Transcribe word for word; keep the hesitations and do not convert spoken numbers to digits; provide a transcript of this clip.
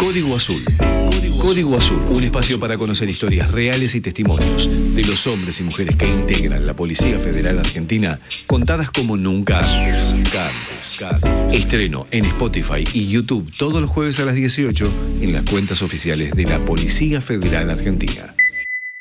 Código Azul. Código Azul, un espacio para conocer historias reales y testimonios de los hombres y mujeres que integran la Policía Federal Argentina, contadas como nunca antes. Nunca antes. Estreno en Spotify y YouTube todos los jueves a las dieciocho en las cuentas oficiales de la Policía Federal Argentina.